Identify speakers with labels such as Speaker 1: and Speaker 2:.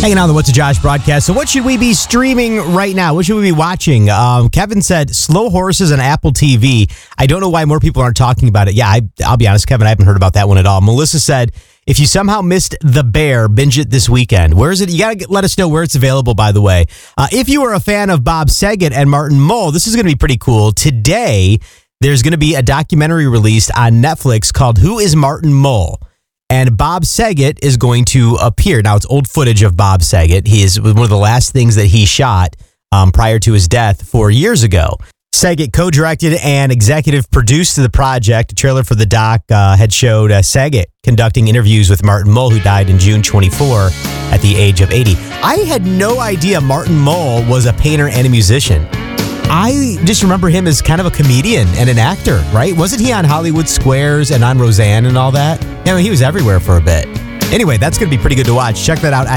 Speaker 1: Hanging on the What's a Josh broadcast. So what should we be streaming right now? What should we be watching? Kevin said Slow Horses on Apple TV. I don't know why more people aren't talking about it. Yeah, I'll be honest, Kevin, I haven't heard about that one at all. Melissa said, if you somehow missed The Bear, binge it this weekend. Where is it? You got to let us know where it's available, by the way. If you are a fan of Bob Saget and Martin Mull, this is going to be pretty cool. Today, there's going to be a documentary released on Netflix called Who is Martin Mull? And Bob Saget is going to appear. Now, it's old footage of Bob Saget. He is one of the last things that he shot prior to his death 4 years ago. Saget co-directed and executive produced the project. A trailer for the doc had showed Saget conducting interviews with Martin Mull, who died in June 24 at the age of 80. I had no idea Martin Mull was a painter and a musician. I just remember him as kind of a comedian and an actor, right? Wasn't he on Hollywood Squares and on Roseanne and all that? Yeah, I mean, he was everywhere for a bit. Anyway, that's going to be pretty good to watch. Check that out.